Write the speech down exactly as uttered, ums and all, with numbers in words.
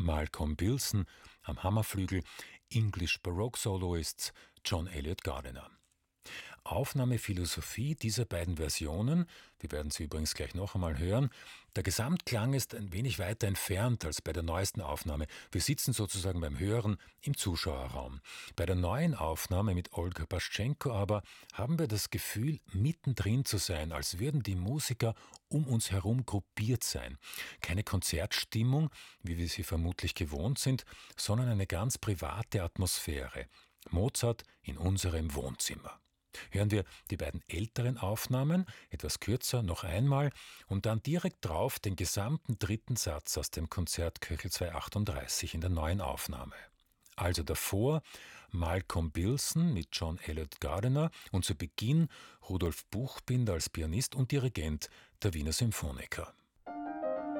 Malcolm Bilson am Hammerflügel, English Baroque Soloists John Eliot Gardiner. Aufnahmephilosophie dieser beiden Versionen, wir werden sie übrigens gleich noch einmal hören, der Gesamtklang ist ein wenig weiter entfernt als bei der neuesten Aufnahme. Wir sitzen sozusagen beim Hören im Zuschauerraum. Bei der neuen Aufnahme mit Olga Paschenko aber haben wir das Gefühl, mittendrin zu sein, als würden die Musiker um uns herum gruppiert sein. Keine Konzertstimmung, wie wir sie vermutlich gewohnt sind, sondern eine ganz private Atmosphäre. Mozart in unserem Wohnzimmer. Hören wir die beiden älteren Aufnahmen, etwas kürzer, noch einmal und dann direkt drauf den gesamten dritten Satz aus dem Konzert Köchel zweihundertachtunddreißig in der neuen Aufnahme. Also davor Malcolm Bilson mit John Eliot Gardiner und zu Beginn Rudolf Buchbinder als Pianist und Dirigent der Wiener Symphoniker.